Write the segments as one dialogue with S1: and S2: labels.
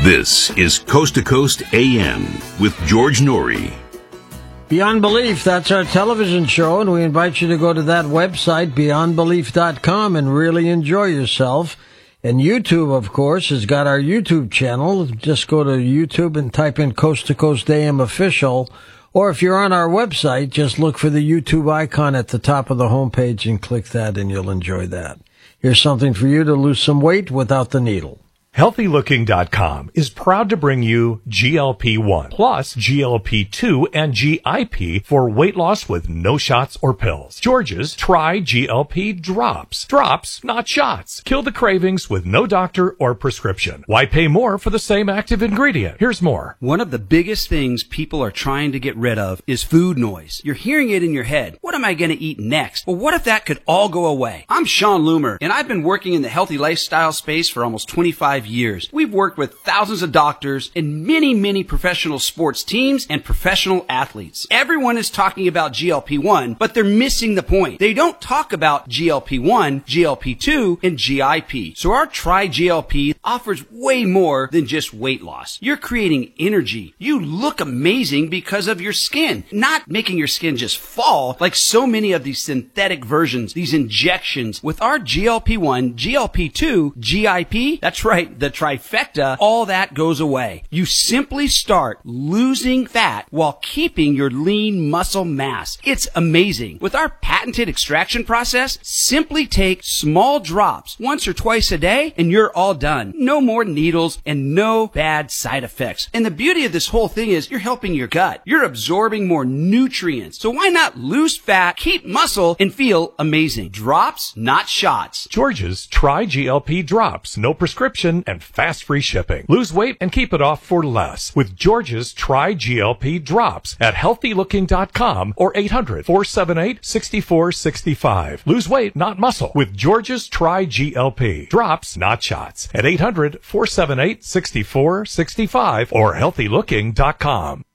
S1: This is Coast to Coast AM with George Norrie.
S2: Beyond Belief, that's our television show, and we invite you to go to that website, beyondbelief.com, and really enjoy yourself. And YouTube, of course, has got our YouTube channel. Just go to YouTube and type in Coast to Coast AM Official. Or if you're on our website, just look for the YouTube icon at the top of the homepage and click that, and you'll enjoy that. Here's something for you to lose some weight without the needle.
S3: HealthyLooking.com is proud to bring you GLP-1 plus GLP-2 and GIP for weight loss with no shots or pills. George's Try GLP Drops. Drops, not shots. Kill the cravings with no doctor or prescription. Why pay more for the same active ingredient? Here's more.
S4: One of the biggest things people are trying to get rid of is food noise. You're hearing it in your head. What am I going to eat next? Well, what if that could all go away? I'm Sean Loomer, and I've been working in the healthy lifestyle space for almost 25 years. We've worked with thousands of doctors and many professional sports teams and professional athletes. Everyone is talking about GLP-1, but they're missing the point. They don't talk about GLP-1, GLP-2, and GIP. So our Try GLP offers way more than just weight loss. You're creating energy. You look amazing because of your skin, not making your skin just fall like so many of these synthetic versions, these injections. With our GLP-1, GLP-2, GIP, that's right, the trifecta, all that goes away. You simply start losing fat while keeping your lean muscle mass. It's amazing. With our patented extraction process, simply take small drops once or twice a day and you're all done. No more needles and no bad side effects. And the beauty of this whole thing is you're helping your gut. You're absorbing more nutrients. So why not lose fat, keep muscle, and feel amazing? Drops, not shots.
S3: George's Try GLP Drops. No prescription and fast free shipping. Lose weight and keep it off for less with George's Try GLP Drops at HealthyLooking.com or 800-478-6465. Lose weight, not muscle with George's Try GLP Drops, not shots at 800-478-6465 or HealthyLooking.com.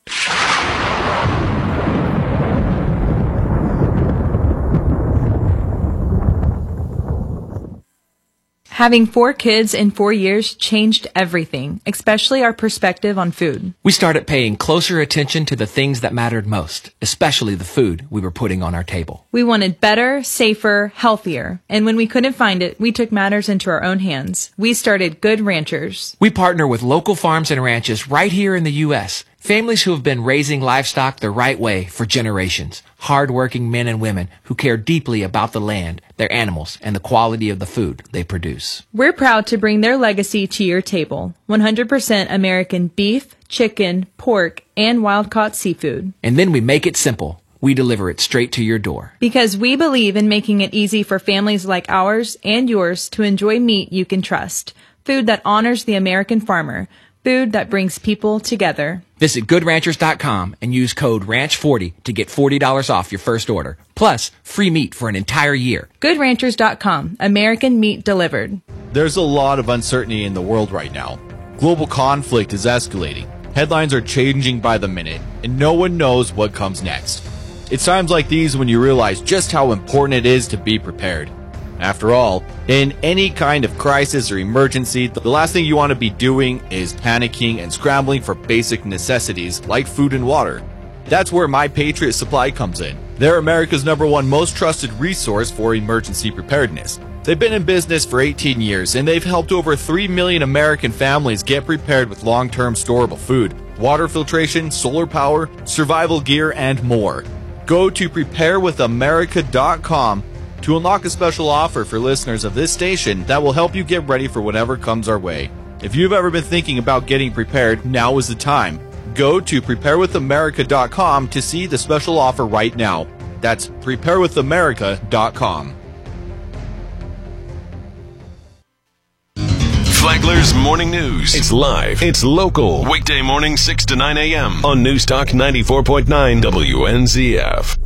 S5: Having 4 kids in 4 years changed everything, especially our perspective on food.
S6: We started paying closer attention to the things that mattered most, especially the food we were putting on our table.
S5: We wanted better, safer, healthier. And when we couldn't find it, we took matters into our own hands. We started Good Ranchers.
S6: We partner with local farms and ranches right here in the U.S., families who have been raising livestock the right way for generations. Hard-working men and women who care deeply about the land, their animals, and the quality of the food they produce.
S5: We're proud to bring their legacy to your table. 100% American beef, chicken, pork, and wild-caught seafood.
S6: And then we make it simple. We deliver it straight to your door.
S5: Because we believe in making it easy for families like ours and yours to enjoy meat you can trust. Food that honors the American farmer. Food that brings people together.
S6: Visit GoodRanchers.com and use code RANCH40 to get $40 off your first order. Plus, free meat for an entire year.
S5: GoodRanchers.com. American meat delivered.
S7: There's a lot of uncertainty in the world right now. Global conflict is escalating. Headlines are changing by the minute, and no one knows what comes next. It's times like these when you realize just how important it is to be prepared. After all, in any kind of crisis or emergency, the last thing you want to be doing is panicking and scrambling for basic necessities like food and water. That's where My Patriot Supply comes in. They're America's #1 most trusted resource for emergency preparedness. They've been in business for 18 years, and they've helped over 3 million American families get prepared with long-term storable food, water filtration, solar power, survival gear, and more. Go to preparewithamerica.com to unlock a special offer for listeners of this station that will help you get ready for whatever comes our way. If you've ever been thinking about getting prepared, now is the time. Go to preparewithamerica.com to see the special offer right now. That's preparewithamerica.com.
S1: Flagler's Morning News. It's live. It's local. Weekday morning 6 to 9 a.m. on News Talk 94.9 WNZF.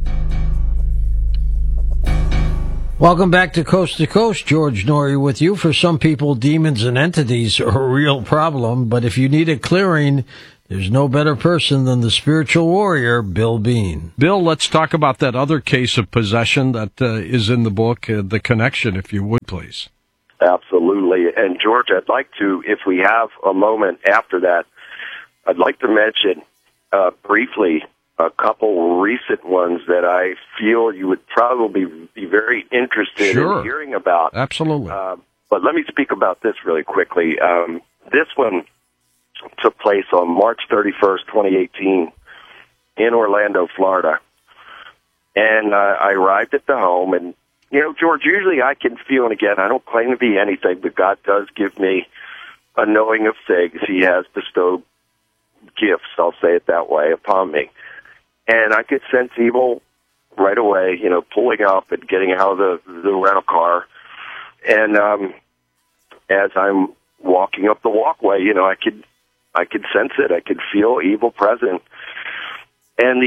S2: Welcome back to Coast. George Norrie with you. For some people, demons and entities are a real problem, but if you need a clearing, there's no better person than the spiritual warrior, Bill Bean.
S8: Bill, let's talk about that other case of possession that is in the book, The Connection, if you would, please. Absolutely. And George, I'd like to, if we have a moment after that, I'd like to mention briefly a couple recent ones that I feel you would probably be very interested in hearing about.
S2: Absolutely.
S8: But let me speak about this really quickly. This one took place on March 31st, 2018 in Orlando, Florida. And I arrived at the home, and, you know, George, usually I can feel, and again, I don't claim to be anything, but God does give me a knowing of things. He has bestowed gifts, I'll say it that way, upon me. And I could sense evil right away, you know, pulling up and getting out of the rental car. And as I'm walking up the walkway, you know, I could sense it. I could feel evil present. And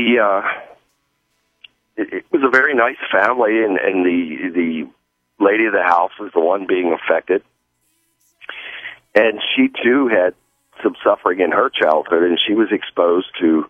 S8: it was a very nice family, and the lady of the house was the one being affected. And she, too, had some suffering in her childhood, and she was exposed to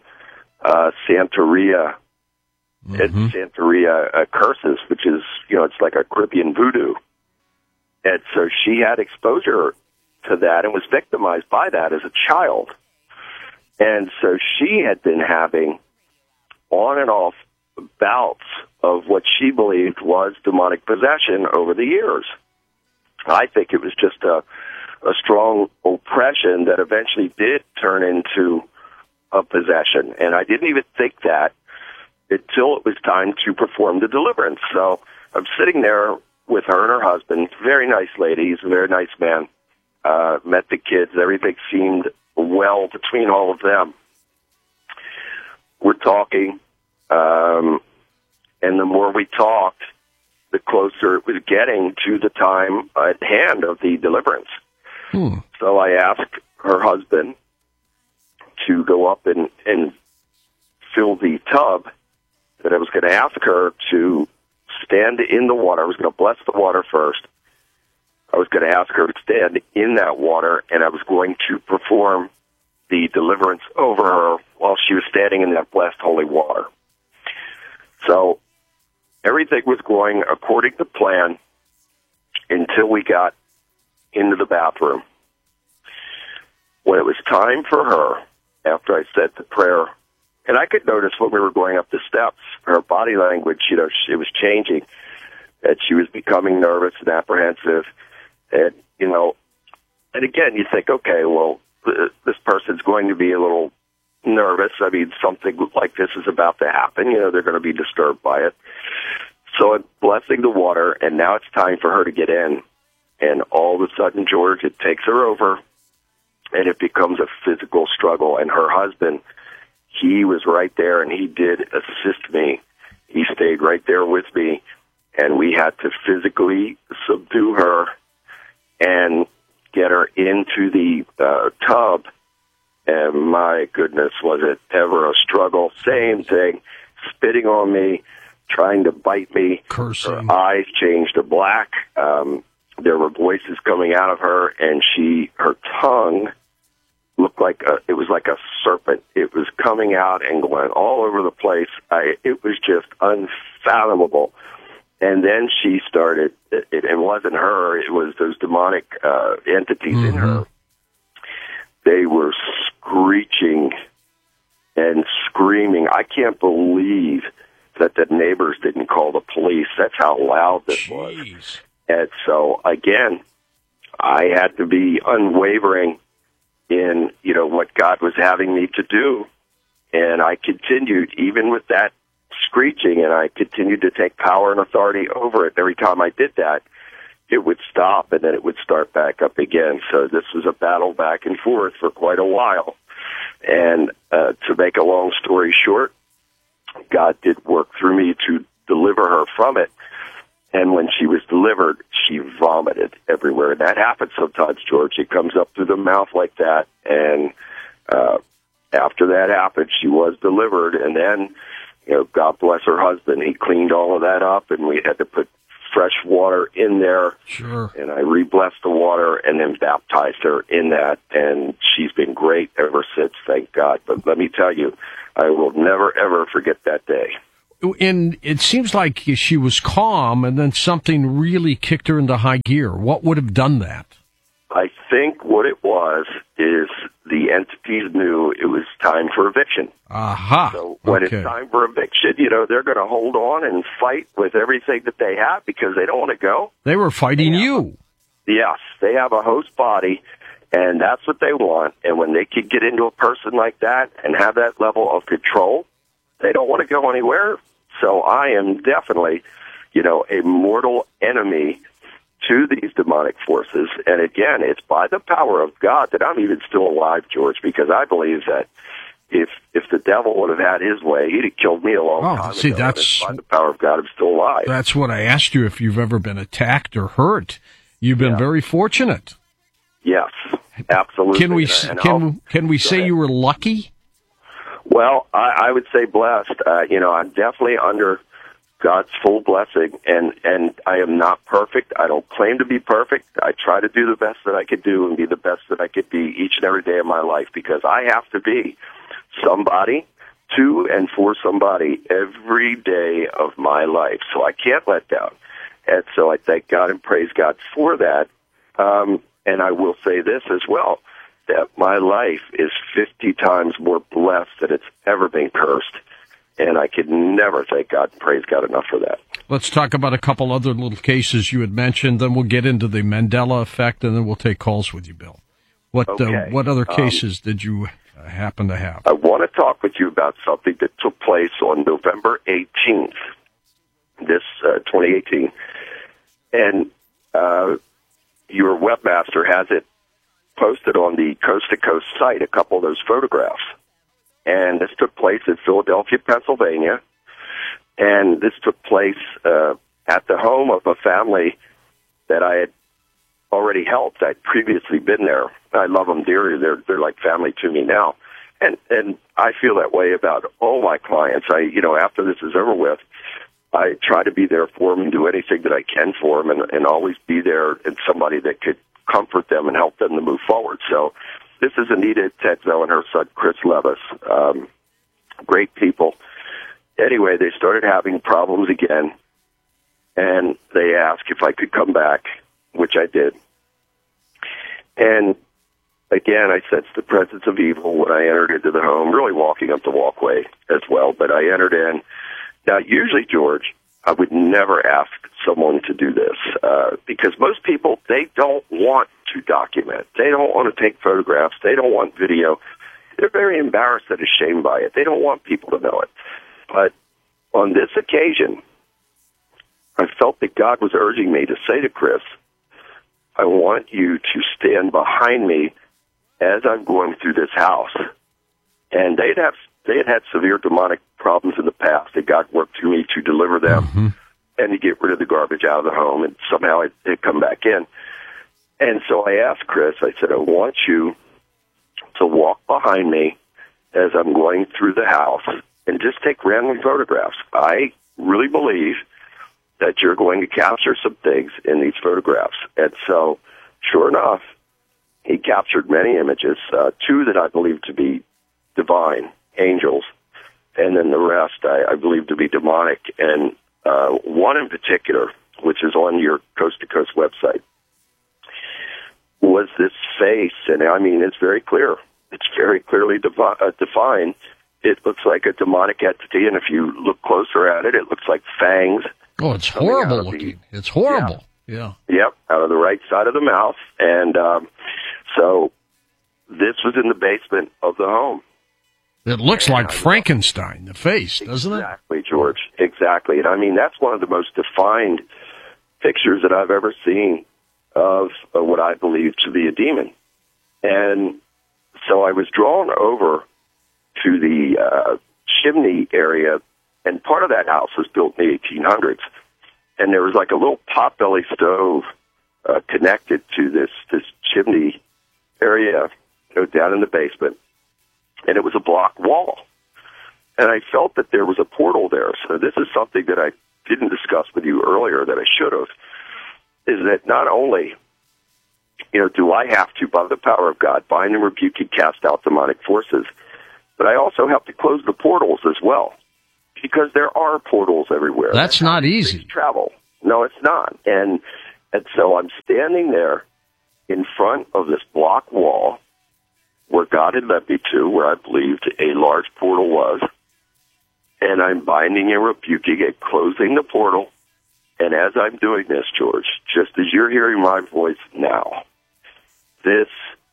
S8: Santeria and Santeria curses, which is, you know, it's like a Caribbean voodoo. And so she had exposure to that and was victimized by that as a child. And so she had been having on and off bouts of what she believed was demonic possession over the years. I think it was just a strong oppression that eventually did turn into a possession. And I didn't even think that until it was time to perform the deliverance. So I'm sitting there with her and her husband, very nice lady, he's a very nice man, met the kids, everything seemed well between all of them. We're talking, and the more we talked, the closer it was getting to the time at hand of the deliverance. So I asked her husband to go up and fill the tub, that I was going to ask her to stand in the water. I was going to bless the water first. I was going to ask her to stand in that water, and I was going to perform the deliverance over her while she was standing in that blessed holy water. So everything was going according to plan until we got into the bathroom. When it was time for her, after I said the prayer, and I could notice when we were going up the steps, her body language, you know, it was changing, and she was becoming nervous and apprehensive. And, you know, and again, you think, okay, well, this person's going to be a little nervous. I mean, something like this is about to happen. You know, they're going to be disturbed by it. So I'm blessing the water, and now it's time for her to get in. And all of a sudden, George, it takes her over, and it becomes a physical struggle. And her husband, he was right there, and he did assist me. He stayed right there with me, and we had to physically subdue her and get her into the tub. And my goodness, was it ever a struggle. Same thing, spitting on me, trying to bite me.
S2: Cursing.
S8: Her eyes changed to black. There were voices coming out of her, and her tongue looked like it was like a serpent. It was coming out and going all over the place. It was just unfathomable. And then she started, it wasn't her, it was those demonic entities in her. They were screeching and screaming. I can't believe that the neighbors didn't call the police. That's how loud this was. And so, again, I had to be unwavering in, you know, what God was having me to do. And I continued, even with that screeching, and I continued to take power and authority over it. Every time I did that, it would stop, and then it would start back up again. So this was a battle back and forth for quite a while. And to make a long story short, God did work through me to deliver her from it. And when she was delivered, she vomited everywhere. And that happens sometimes, George. It comes up through the mouth like that. And after that happened, she was delivered. And then, you know, God bless her husband. He cleaned all of that up, and we had to put fresh water in there.
S2: Sure.
S8: And I re-blessed the water and then baptized her in that. And she's been great ever since, thank God. But let me tell you, I will never, ever forget that day.
S2: and it seems like she was calm, and then something really kicked her into high gear. What would have done that?
S8: I think what it was is the entities knew it was time for eviction.
S2: Aha.
S8: So when it's time for eviction, they're going to hold on and fight with everything that they have because they don't want to go.
S2: They were fighting you.
S8: Yes, they have a host body, and that's what they want. And when they can get into a person like that and have that level of control, they don't want to go anywhere. So I am definitely, a mortal enemy to these demonic forces. And again, it's by the power of God that I'm even still alive, George, because I believe that if the devil would have had his way, he'd have killed me a long time ago.
S2: That's
S8: by the power of God, I'm still alive.
S2: That's what I asked you, if you've ever been attacked or hurt. You've been very fortunate.
S8: Yes, absolutely.
S2: Can we say you were lucky?
S8: Well, I would say blessed. I'm definitely under God's full blessing, and I am not perfect. I don't claim to be perfect. I try to do the best that I could do and be the best that I could be each and every day of my life, because I have to be somebody to and for somebody every day of my life. So I can't let down. And so I thank God and praise God for that. And I will say this as well, that my life is 50 times more blessed than it's ever been cursed. And I could never thank God and praise God enough for that.
S2: Let's talk about a couple other little cases you had mentioned, then we'll get into the Mandela effect, and then we'll take calls with you, Bill. What other cases did you happen to have?
S8: I want to talk with you about something that took place on November 18th, 2018. And your webmaster has it posted on the Coast to Coast site, a couple of those photographs. And this took place in Philadelphia, Pennsylvania. And this took place at the home of a family that I had already helped. I'd previously been there. I love them dearly. They're like family to me now. And I feel that way about all my clients. After this is over with, I try to be there for them and do anything that I can for them, and always be there and somebody that could comfort them and help them to move forward. So this is Anita Tetzo and her son, Chris Levis. Great people. Anyway, they started having problems again, and they asked if I could come back, which I did. And again, I sensed the presence of evil when I entered into the home, really walking up the walkway as well, but I entered in. Now, usually, George, I would never ask someone to do this because most people, they don't want to document. They don't want to take photographs. They don't want video. They're very embarrassed and ashamed by it. They don't want people to know it. But on this occasion, I felt that God was urging me to say to Chris, I want you to stand behind me as I'm going through this house. And they had had severe demonic problems in the past, and God worked through me to deliver them and to get rid of the garbage out of the home, and somehow it did come back in. And so I asked Chris, I said, I want you to walk behind me as I'm going through the house and just take random photographs. I really believe that you're going to capture some things in these photographs. And so, sure enough, he captured many images, two that I believe to be divine, angels, and then the rest I believe to be demonic. And one in particular, which is on your Coast to Coast website, was this face, and I mean, it's very clear. It's very clearly defined. It looks like a demonic entity, and if you look closer at it, it looks like fangs.
S2: Oh, it's horrible looking. It's horrible. Yeah.
S8: Yep, out of the right side of the mouth. And so this was in the basement of the home.
S2: It looks like Frankenstein, the face, doesn't it?
S8: Exactly, George. Exactly. And I mean, that's one of the most defined pictures that I've ever seen of what I believe to be a demon. And so I was drawn over to the chimney area, and part of that house was built in the 1800s. And there was like a little potbelly stove connected to this chimney area, down in the basement. And it was a block wall. And I felt that there was a portal there. So this is something that I didn't discuss with you earlier that I should have, is that not only, do I have to, by the power of God, bind and rebuke and cast out demonic forces, but I also have to close the portals as well. because there are portals everywhere.
S2: That's not easy.
S8: Travel. No, it's not. And so I'm standing there in front of this block wall where God had led me to, where I believed a large portal was. And I'm binding and rebuking it, closing the portal. And as I'm doing this, George, just as you're hearing my voice now, this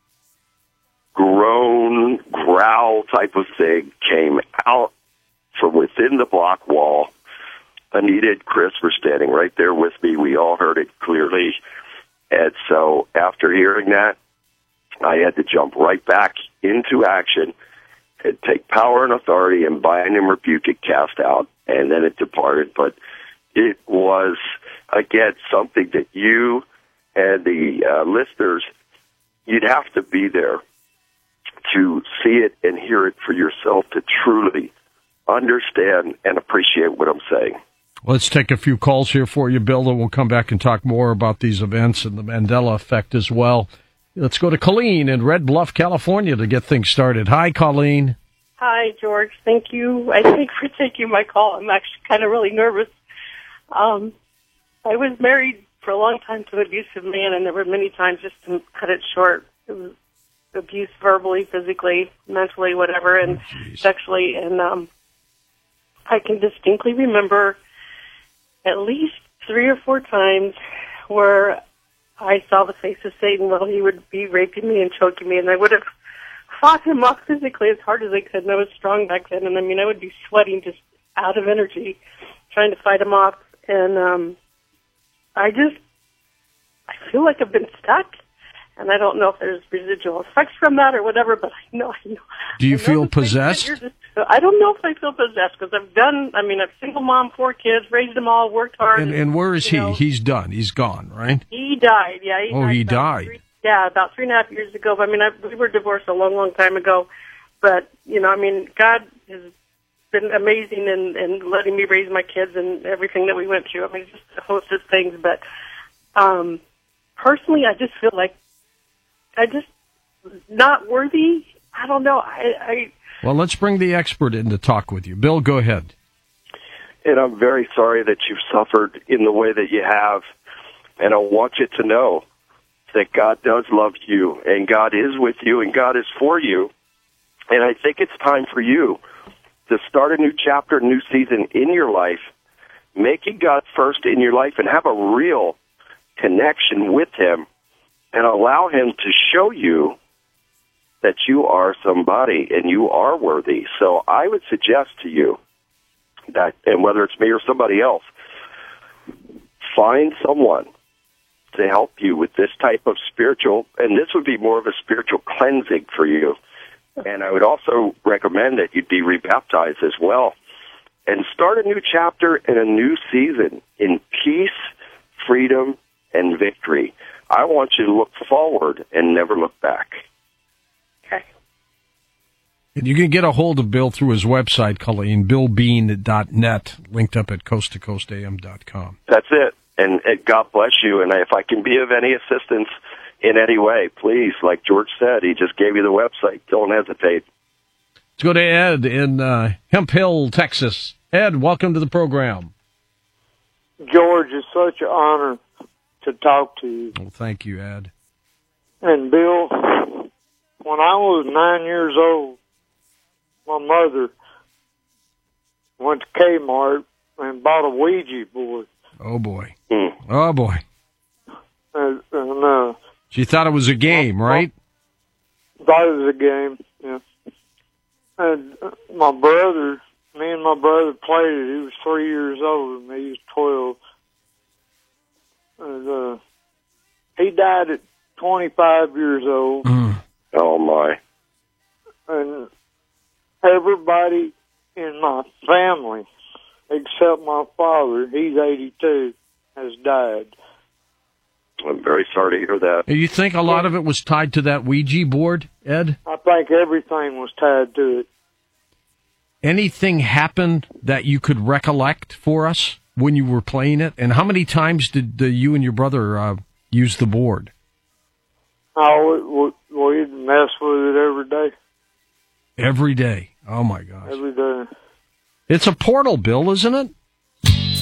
S8: groan, growl type of thing came out from within the block wall. Anita and Chris were standing right there with me. We all heard it clearly. And so after hearing that, I had to jump right back into action and take power and authority and bind and rebuke it, cast out, and then it departed. But it was, again, something that you and the listeners, you'd have to be there to see it and hear it for yourself to truly understand and appreciate what I'm saying.
S2: Let's take a few calls here for you, Bill, and we'll come back and talk more about these events and the Mandela effect as well. Let's go to Colleen in Red Bluff, California to get things started. Hi, Colleen.
S9: Hi, George. Thank you, I think, for taking my call. I'm actually kind of really nervous. I was married for a long time to an abusive man, and there were many times, just to cut it short, it was abuse verbally, physically, mentally, whatever, and sexually. And I can distinctly remember at least 3 or 4 times where I saw the face of Satan while he would be raping me and choking me, and I would have fought him off physically as hard as I could, and I was strong back then, and I mean, I would be sweating just out of energy trying to fight him off, and I feel like I've been stuck, and I don't know if there's residual effects from that or whatever, but I know.
S2: Do you feel possessed?
S9: I don't know if I feel possessed, because I'm a single mom, 4 kids, raised them all, worked hard.
S2: And where is he? He's done. He's gone, right?
S9: He died, yeah.
S2: He died.
S9: About 3.5 years ago. I mean, we were divorced a long, long time ago. But, God has been amazing in letting me raise my kids and everything that we went through. I mean, just a host of things. But personally, I just feel like I just not worthy. I don't know.
S2: Well, let's bring the expert in to talk with you. Bill, go ahead.
S8: And I'm very sorry that you've suffered in the way that you have. And I want you to know that God does love you, and God is with you, and God is for you. And I think it's time for you to start a new chapter, a new season in your life, making God first in your life and have a real connection with Him and allow Him to show you that you are somebody and you are worthy. So I would suggest to you that, and whether it's me or somebody else, find someone to help you with this type of spiritual, and this would be more of a spiritual cleansing for you. And I would also recommend that you be rebaptized as well and start a new chapter and a new season in peace, freedom, and victory. I want you to look forward and never look back.
S9: Okay.
S2: And you can get a hold of Bill through his website, Colleen, billbean.net, linked up at coasttocoastam.com.
S8: That's it. And God bless you. And if I can be of any assistance in any way, please, like George said, he just gave you the website. Don't hesitate.
S2: Let's go to Ed in Hemp Hill, Texas. Ed, welcome to the program.
S10: George, it's such an honor to talk to you.
S2: Well, thank you, Ed.
S10: And Bill, when I was 9 years old, my mother went to Kmart and bought a Ouija board.
S2: Oh, boy. Oh, boy.
S10: And
S2: she thought it was a game, right?
S10: Thought it was a game, yeah. And me and my brother played it. He was 3 years older than me. He was 12. And he died at 25 years old.
S8: Oh, my.
S10: And everybody in my family, except my father, he's 82, has died.
S8: I'm very sorry to hear that.
S2: You think a lot of it was tied to that Ouija board, Ed?
S10: I think everything was tied to it.
S2: Anything happened that you could recollect for us when you were playing it? And how many times did you and your brother use the board?
S10: Oh, we'd mess with it every day.
S2: Every day? Oh, my gosh.
S10: Every day.
S2: It's a portal, Bill, isn't it?